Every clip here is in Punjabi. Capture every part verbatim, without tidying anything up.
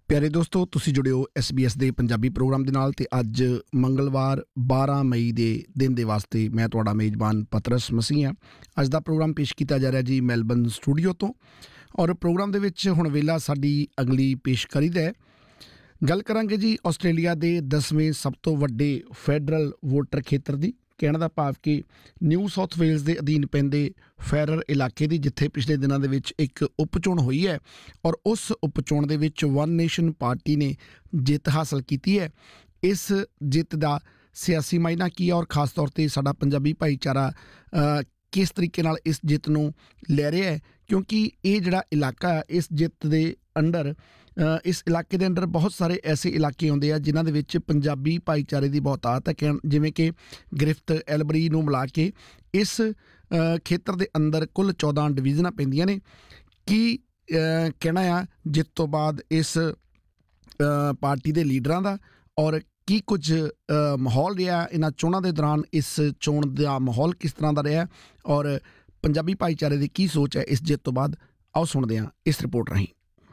ਪਿਆਰੇ ਦੋਸਤੋ, ਤੁਸੀਂ ਜੁੜੇ ਹੋ ਐਸ ਬੀ ਐਸ ਦੇ ਪੰਜਾਬੀ ਪ੍ਰੋਗਰਾਮ ਦੇ ਨਾਲ। ਤੇ ਅੱਜ ਮੰਗਲਵਾਰ ਬਾਰਾਂ ਮਈ ਦੇ ਦਿਨ ਦੇ ਵਾਸਤੇ ਮੈਂ ਤੁਹਾਡਾ ਮੇਜ਼ਬਾਨ ਪਤਰਸ ਮਸੀਹ ਹਾਂ। ਅੱਜ ਦਾ ਪ੍ਰੋਗਰਾਮ ਪੇਸ਼ ਕੀਤਾ ਜਾ ਰਿਹਾ ਜੀ ਮੈਲਬਨ ਸਟੂਡੀਓ ਤੋਂ, ਔਰ ਪ੍ਰੋਗਰਾਮ ਦੇ ਵਿੱਚ ਹੁਣ ਵੇਲਾ ਸਾਡੀ ਅਗਲੀ ਪੇਸ਼ਕਾਰੀ ਦਾ ਹੈ। ਗੱਲ ਕਰਾਂਗੇ ਜੀ ਆਸਟ੍ਰੇਲੀਆ ਦੇ ਦਸਵੇਂ ਸਭ ਤੋਂ ਵੱਡੇ ਫੈਡਰਲ ਵੋਟਰ ਖੇਤਰ ਦੀ। ਕਹਿਣ ਦਾ ਭਾਵ ਕਿ ਨਿਊ ਸਾਊਥ ਵੇਲਜ਼ ਦੇ ਅਧੀਨ ਪੈਂਦੇ ਫੈਰਰ ਇਲਾਕੇ ਦੀ, ਜਿੱਥੇ ਪਿਛਲੇ ਦਿਨਾਂ ਦੇ ਵਿੱਚ ਇੱਕ ਉਪ ਚੋਣ ਹੋਈ ਹੈ, ਔਰ ਉਸ ਉਪ ਚੋਣ ਦੇ ਵਿੱਚ ਵਨ ਨੇਸ਼ਨ ਪਾਰਟੀ ਨੇ ਜਿੱਤ ਹਾਸਲ ਕੀਤੀ ਹੈ। ਇਸ ਜਿੱਤ ਦਾ ਸਿਆਸੀ ਮਾਇਨਾ ਕੀ ਹੈ, ਔਰ ਖ਼ਾਸ ਤੌਰ 'ਤੇ ਸਾਡਾ ਪੰਜਾਬੀ ਭਾਈਚਾਰਾ ਕਿਸ ਤਰੀਕੇ ਨਾਲ ਇਸ ਜਿੱਤ ਨੂੰ ਲੈ ਰਿਹਾ ਹੈ, ਕਿਉਂਕਿ ਇਹ ਜਿਹੜਾ ਇਲਾਕਾ ਹੈ, ਇਸ ਜਿੱਤ ਦੇ ਅੰਡਰ ਇਸ ਇਲਾਕੇ ਦੇ ਅੰਡਰ ਬਹੁਤ ਸਾਰੇ ਐਸੇ ਇਲਾਕੇ ਆਉਂਦੇ ਆ ਜਿਨ੍ਹਾਂ ਦੇ ਵਿੱਚ ਪੰਜਾਬੀ ਭਾਈਚਾਰੇ ਦੀ ਬਹੁਤਾਤ ਹੈ। ਕਹਿਣ ਜਿਵੇਂ ਕਿ ਗ੍ਰਿਫਤ ਐਲਬਰੀ ਨੂੰ ਮਿਲਾ ਕੇ ਇਸ ਖੇਤਰ ਦੇ ਅੰਦਰ ਕੁੱਲ ਚੌਦਾਂ ਡਿਵੀਜ਼ਨਾਂ ਪੈਂਦੀਆਂ ਨੇ। ਕੀ ਕਹਿਣਾ ਆ ਜਿੱਤ ਤੋਂ ਬਾਅਦ ਇਸ ਪਾਰਟੀ ਦੇ ਲੀਡਰਾਂ ਦਾ, ਔਰ ਕੀ ਕੁਝ ਮਾਹੌਲ ਰਿਹਾ ਇਹਨਾਂ ਚੋਣਾਂ ਦੇ ਦੌਰਾਨ, ਇਸ ਚੋਣ ਦਾ ਮਾਹੌਲ ਕਿਸ ਤਰ੍ਹਾਂ ਦਾ ਰਿਹਾ, ਔਰ ਪੰਜਾਬੀ ਭਾਈਚਾਰੇ ਦੀ ਕੀ ਸੋਚ ਹੈ ਇਸ ਜਿੱਤ ਤੋਂ ਬਾਅਦ, ਆਓ ਸੁਣਦੇ ਹਾਂ ਇਸ ਰਿਪੋਰਟ ਰਾਹੀਂ।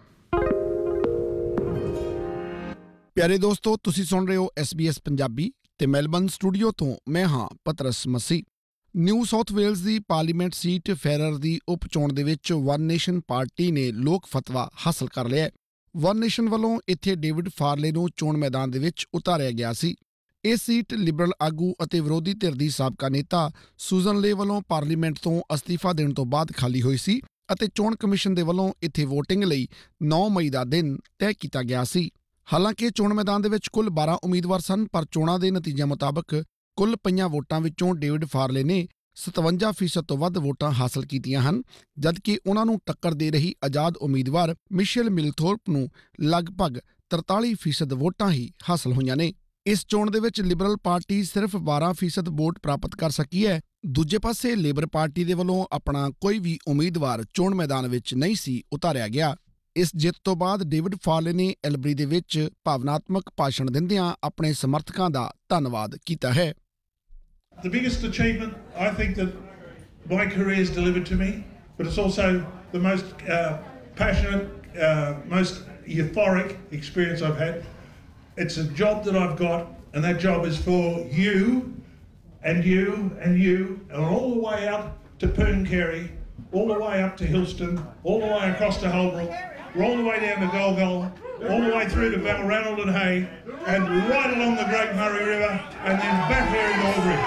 ਪਿਆਰੇ ਦੋਸਤੋ, ਤੁਸੀਂ ਸੁਣ ਰਹੇ ਹੋ ਐਸ ਬੀ ਐਸ ਪੰਜਾਬੀ ਤੇ ਮੈਲਬਨ ਸਟੂਡੀਓ ਤੋਂ ਮੈਂ ਹਾਂ ਪਤਰਸ ਮਸੀਹ। ਨਿਊ ਸਾਊਥ ਵੇਲਜ਼ ਦੀ ਪਾਰਲੀਮੈਂਟ ਸੀਟ ਫੈਰਰ ਦੀ ਉਪ ਚੋਣ ਦੇ ਵਿੱਚ ਵਨ ਨੇਸ਼ਨ ਪਾਰਟੀ ਨੇ ਲੋਕ ਫਤਵਾ ਹਾਸਲ ਕਰ ਲਿਆ। ਵਨ ਨੇਸ਼ਨ ਵੱਲੋਂ ਇੱਥੇ ਡੇਵਿਡ ਫਾਰਲੇ ਨੂੰ ਚੋਣ ਮੈਦਾਨ ਦੇ ਵਿੱਚ ਉਤਾਰਿਆ ਗਿਆ ਸੀ। ਇਹ ਸੀਟ ਲਿਬਰਲ ਆਗੂ ਅਤੇ ਵਿਰੋਧੀ ਧਿਰ ਦੀ ਸਾਬਕਾ ਨੇਤਾ ਸੂਜ਼ਨ ਲੇ ਵੱਲੋਂ ਪਾਰਲੀਮੈਂਟ ਤੋਂ ਅਸਤੀਫਾ ਦੇਣ ਤੋਂ ਬਾਅਦ ਖਾਲੀ ਹੋਈ ਸੀ, ਅਤੇ ਚੋਣ ਕਮਿਸ਼ਨ ਦੇ ਵੱਲੋਂ ਇੱਥੇ ਵੋਟਿੰਗ ਲਈ ਨੌਂ ਮਈ ਦਾ ਦਿਨ ਤੈਅ ਕੀਤਾ ਗਿਆ ਸੀ। ਹਾਲਾਂਕਿ ਚੋਣ ਮੈਦਾਨ ਦੇ ਵਿੱਚ ਕੁੱਲ ਬਾਰਾਂ ਉਮੀਦਵਾਰ ਸਨ, ਪਰ ਚੋਣਾਂ ਦੇ ਨਤੀਜਿਆਂ ਮੁਤਾਬਕ ਕੁੱਲ ਪਈਆਂ ਵੋਟਾਂ ਵਿੱਚੋਂ ਡੇਵਿਡ ਫਾਰਲੇ ਨੇ ਸਤਵੰਜਾ ਫੀਸਦ ਤੋਂ ਵੱਧ ਵੋਟਾਂ ਹਾਸਲ ਕੀਤੀਆਂ ਹਨ, ਜਦਕਿ ਉਹਨਾਂ ਨੂੰ ਟੱਕਰ ਦੇ ਰਹੀ ਆਜ਼ਾਦ ਉਮੀਦਵਾਰ ਮਿਸ਼ੇਲ ਮਿਲਥੋਰਪ ਨੂੰ ਲਗਭਗ ਤਰਤਾਲੀ ਫੀਸਦ ਵੋਟਾਂ ਹੀ ਹਾਸਲ ਹੋਈਆਂ ਨੇ। ਇਸ ਚੋਣ ਦੇ ਵਿੱਚ ਲਿਬਰਲ ਪਾਰਟੀ ਸਿਰਫ ਬਾਰਾਂ ਫੀਸਦ ਵੋਟ ਪ੍ਰਾਪਤ ਕਰ ਸਕੀ ਹੈ। ਦੂਜੇ ਪਾਸੇ ਲੇਬਰ ਪਾਰਟੀ ਦੇ ਵੱਲੋਂ ਆਪਣਾ ਕੋਈ ਵੀ ਉਮੀਦਵਾਰ ਚੋਣ ਮੈਦਾਨ ਵਿੱਚ ਨਹੀਂ ਸੀ ਉਤਾਰਿਆ ਗਿਆ। ਇਸ ਜਿੱਤ ਤੋਂ ਬਾਅਦ ਡੇਵਿਡ ਫਾਰਲੇ ਨੇ ਐਲਬਰੀ ਦੇ ਵਿੱਚ ਭਾਵਨਾਤਮਕ ਭਾਸ਼ਣ ਦਿੰਦਿਆਂ ਆਪਣੇ ਸਮਰਥਕਾਂ ਦਾ ਧੰਨਵਾਦ ਕੀਤਾ ਹੈ। The biggest achievement I think that my career has delivered to me, but it's also the most uh, passionate, uh, most euphoric experience I've had. It's a job that I've got, and that job is for you and you and you and all the way out to Pooncarie, all the way up to Hillston, all the way across to Holbrook, all the way down to Golgol, all the way through to Balranald and Hay, and right along the Great Murray River, and then back here in Albury.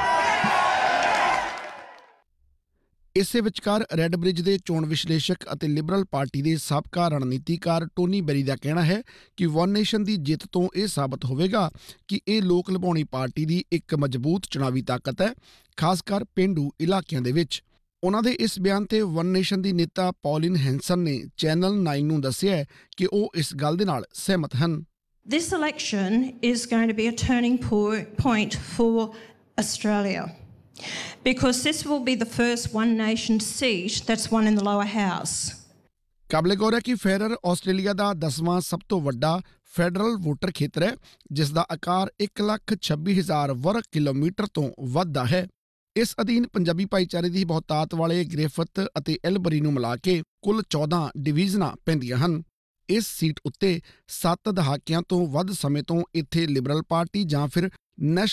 ਇਸੇ ਵਿਚਕਾਰ ਰੈੱਡ ਬ੍ਰਿਜ ਦੇ ਚੋਣ ਵਿਸ਼ਲੇਸ਼ਕ ਅਤੇ ਲਿਬਰਲ ਪਾਰਟੀ ਦੇ ਸਾਬਕਾ ਰਣਨੀਤੀਕਾਰ ਟੋਨੀ ਬੈਰੀ ਦਾ ਕਹਿਣਾ ਹੈ ਕਿ ਵਨ ਨੇਸ਼ਨ ਦੀ ਜਿੱਤ ਤੋਂ ਇਹ ਸਾਬਤ ਹੋਵੇਗਾ ਕਿ ਇਹ ਲੋਕ ਲੁਭਾਉਣੀ ਪਾਰਟੀ ਦੀ ਇੱਕ ਮਜ਼ਬੂਤ ਚੁਣਾਵੀ ਤਾਕਤ ਹੈ, ਖਾਸ ਕਰ ਪੇਂਡੂ ਇਲਾਕਿਆਂ ਦੇ ਵਿੱਚ। ਉਹਨਾਂ ਦੇ ਇਸ ਬਿਆਨ ਤੇ ਵਨ ਨੇਸ਼ਨ ਦੀ ਨੇਤਾ ਪੌਲਿਨ ਹੈਂਸਨ ਨੇ ਚੈਨਲ ਨਾਈਨ ਨੂੰ ਦੱਸਿਆ ਕਿ ਉਹ ਇਸ ਗੱਲ ਦੇ ਨਾਲ ਸਹਿਮਤ ਹਨ। This election is going to be a turning point for Australia, because this will be the first one nation seat that's won in the lower house. ਕਾਬਲੇ ਗੌਰ ਹੈ ਕਿ ਫੈਰਰ ਆਸਟ੍ਰੇਲੀਆ ਦਾ ਦਸਵਾਂ ਸਭ ਤੋਂ ਵੱਡਾ ਫੈਡਰਲ ਵੋਟਰ ਖੇਤਰ ਹੈ, ਜਿਸ ਦਾ ਆਕਾਰ ਇੱਕ ਲੱਖ ਛੱਬੀ ਹਜ਼ਾਰ ਵਰਗ ਕਿਲੋਮੀਟਰ ਤੋਂ ਵੱਧ ਦਾ ਹੈ। ਇਸ ਅਧੀਨ ਪੰਜਾਬੀ ਭਾਈਚਾਰੇ ਦੀ ਬਹੁਤਾਤ ਵਾਲੇ ਗ੍ਰਿਫਤ ਅਤੇ ਐਲਬਰੀ ਨੂੰ ਮਿਲਾ ਕੇ ਕੁੱਲ ਚੌਦਾਂ ਡਿਵੀਜ਼ਨਾਂ ਪੈਂਦੀਆਂ ਹਨ। ਇਸ ਸੀਟ ਉੱਤੇ ਸੱਤ ਦਹਾਕਿਆਂ ਤੋਂ ਵੱਧ ਸਮੇਂ ਤੋਂ ਇੱਥੇ ਲਿਬਰਲ ਪਾਰਟੀ ਜਾਂ ਫਿਰ ਨੈਸ਼ਨਲ